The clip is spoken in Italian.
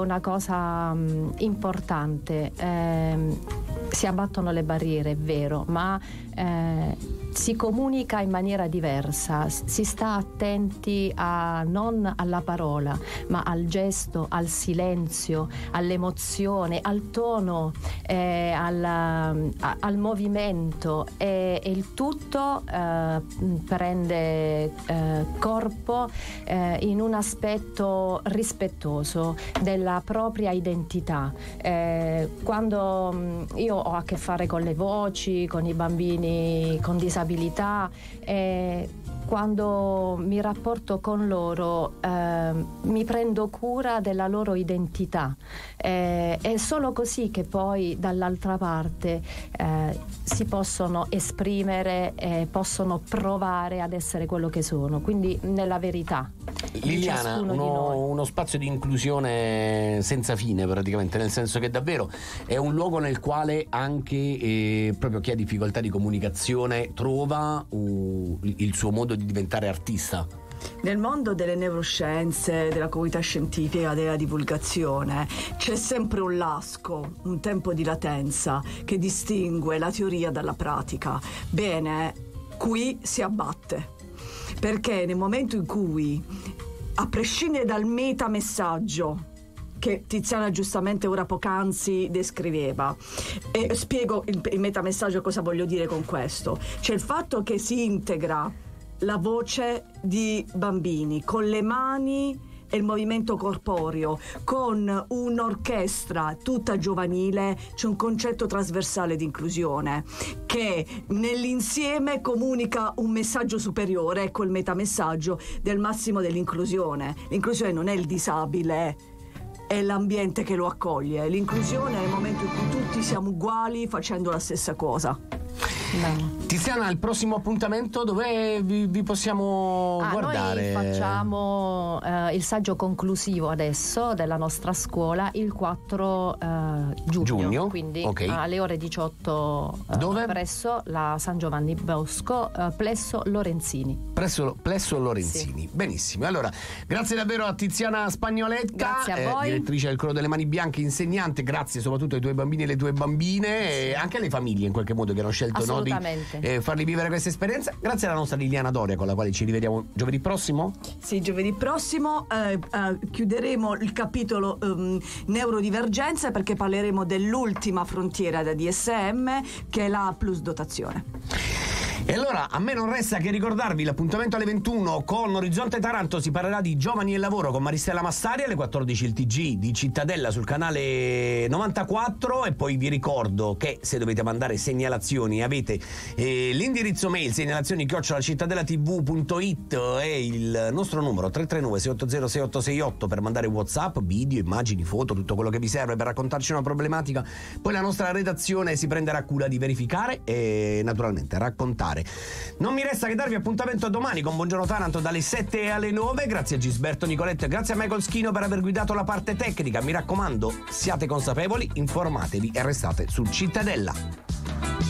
una cosa importante. Si abbattono le barriere, è vero, ma si comunica in maniera diversa, si sta attenti non alla parola, ma al gesto, al silenzio, all'emozione, al tono, al movimento, e il tutto prende corpo in un aspetto rispettoso della propria identità. Quando io ho a che fare con le voci, con i bambini con disabilità, quando mi rapporto con loro mi prendo cura della loro identità. È solo così che poi dall'altra parte si possono esprimere, possono provare ad essere quello che sono, quindi nella verità. Liliana, uno spazio di inclusione senza fine praticamente, nel senso che davvero è un luogo nel quale anche proprio chi ha difficoltà di comunicazione trova il suo modo di diventare artista. Nel mondo delle neuroscienze, della comunità scientifica, della divulgazione, c'è sempre un lasco, un tempo di latenza che distingue la teoria dalla pratica. Bene, qui si abbatte, perché nel momento in cui, a prescindere dal metamessaggio che Tiziana giustamente ora poc'anzi descriveva, e spiego il metamessaggio, cosa voglio dire con questo. C'è il fatto che si integra la voce di bambini con le mani e il movimento corporeo, con un'orchestra tutta giovanile. C'è un concetto trasversale di inclusione che nell'insieme comunica un messaggio superiore, ecco il metamessaggio del massimo dell'inclusione. L'inclusione non è il disabile, è l'ambiente che lo accoglie. L'inclusione è il momento in cui tutti siamo uguali facendo la stessa cosa. Tiziana, il prossimo appuntamento dove vi possiamo guardare? Noi facciamo il saggio conclusivo adesso della nostra scuola il 4 giugno, quindi alle ore 18 dove? Presso la San Giovanni Bosco, Plesso Lorenzini. Plesso Lorenzini, sì. Benissimo. Allora, grazie davvero a Tiziana Spagnoletta, grazie a voi. Direttrice del Coro delle Mani Bianche, insegnante. Grazie soprattutto ai tuoi bambini e alle tue bambine, sì. E anche alle famiglie in qualche modo che hanno scelto di farli vivere questa esperienza. Grazie alla nostra Liliana Doria, con la quale ci rivediamo giovedì prossimo. Sì, giovedì prossimo chiuderemo il capitolo neurodivergenze, perché parleremo dell'ultima frontiera da DSM, che è la plus dotazione. E allora a me non resta che ricordarvi l'appuntamento alle 21 con Orizzonte Taranto. Si parlerà di giovani e lavoro con Maristella Massari, alle 14 il TG di Cittadella sul canale 94. E poi vi ricordo che se dovete mandare segnalazioni avete l'indirizzo mail segnalazioni@cittadellatv.it e il nostro numero 339 680 6868 per mandare WhatsApp, video, immagini, foto, tutto quello che vi serve per raccontarci una problematica. Poi la nostra redazione si prenderà cura di verificare e naturalmente raccontare. Non mi resta che darvi appuntamento a domani con Buongiorno Taranto dalle 7 alle 9. Grazie a Gisberto Nicoletto e grazie a Michael Schino per aver guidato la parte tecnica. Mi raccomando, siate consapevoli, informatevi e restate su Cittadella.